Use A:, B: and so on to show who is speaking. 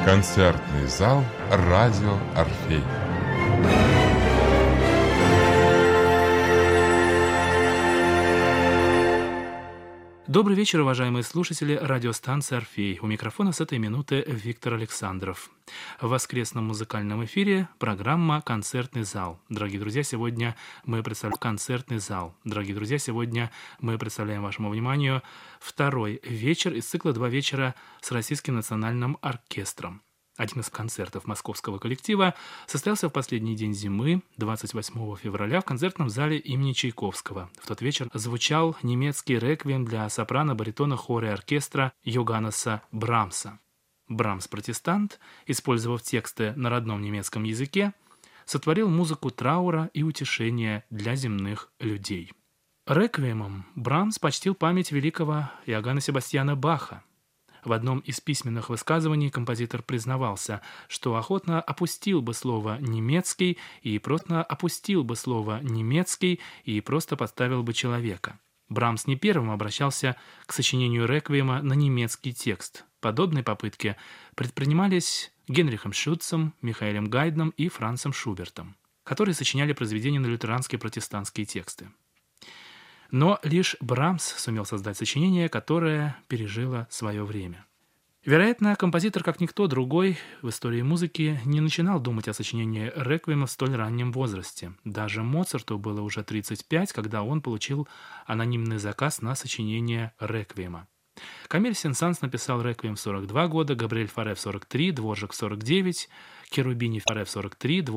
A: Концертный зал «Радио Орфей».
B: Добрый вечер, уважаемые слушатели радиостанции «Орфей». У микрофона с этой минуты Виктор Александров. В воскресном музыкальном эфире программа «Концертный зал». Дорогие друзья, сегодня мы представляем «Концертный зал». Дорогие друзья, сегодня мы представляем вашему вниманию второй вечер из цикла «Два вечера с Российским национальным оркестром». Один из концертов московского коллектива состоялся в последний день зимы, 28 февраля, в концертном зале имени Чайковского. В тот вечер звучал немецкий реквием для сопрано, баритона, хора и оркестра Йоганнеса Брамса. Брамс, протестант, использовав тексты на родном немецком языке, сотворил музыку траура и утешения для земных людей. Реквиемом Брамс почтил память великого Иоганна Себастьяна Баха. В одном из письменных высказываний композитор признавался, что охотно опустил бы слово «немецкий» и просто подставил бы человека. Брамс не первым обращался к сочинению реквиема на немецкий текст. Подобные попытки предпринимались Генрихом Шутцем, Михаэлем Гайдном и Францем Шубертом, которые сочиняли произведения на лютеранские протестантские тексты. Но лишь Брамс сумел создать сочинение, которое пережило свое время. Вероятно, композитор, как никто другой в истории музыки, не начинал думать о сочинении реквиема в столь раннем возрасте. Даже Моцарту было уже 35, когда он получил анонимный заказ на сочинение реквиема. Камиль Сен-Санс написал реквием в 42 года, Габриэль Фаре в 43, Дворжак в 49, Керубини Фаре в 43,